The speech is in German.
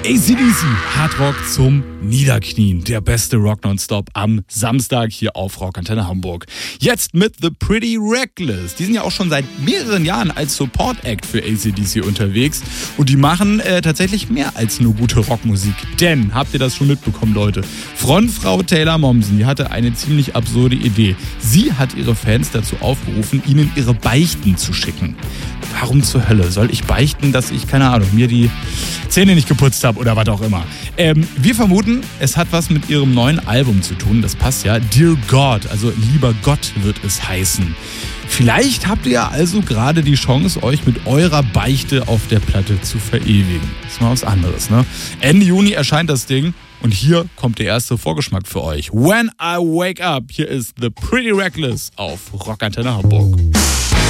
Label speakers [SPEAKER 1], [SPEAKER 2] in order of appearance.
[SPEAKER 1] AC/DC, Hardrock zum Niederknien. Der beste Rock nonstop am Samstag hier auf Rockantenne Hamburg. Jetzt mit The Pretty Reckless. Die sind ja auch schon seit mehreren Jahren als Support Act für AC/DC unterwegs. Und die machen tatsächlich mehr als nur gute Rockmusik. Denn, habt ihr das schon mitbekommen, Leute? Frontfrau Taylor Momsen, die hatte eine ziemlich absurde Idee. Sie hat ihre Fans dazu aufgerufen, ihnen ihre Beichten zu schicken. Warum zur Hölle soll ich beichten, dass ich, keine Ahnung, mir die Zähne nicht geputzt habe oder was auch immer? Wir vermuten, es hat was mit ihrem neuen Album zu tun. Das passt ja. Dear God, also lieber Gott wird es heißen. Vielleicht habt ihr also gerade die Chance, euch mit eurer Beichte auf der Platte zu verewigen. Das ist mal was anderes, ne? Ende Juni erscheint das Ding. Und hier kommt der erste Vorgeschmack für euch. When I Wake Up. Hier ist The Pretty Reckless auf Rockantenne Hamburg.